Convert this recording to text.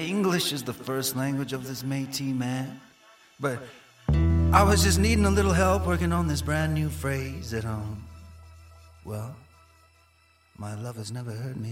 English is the first language of this Métis man. But I was just needing a little help working on this brand new phrase at home. Well, my lover's never heard me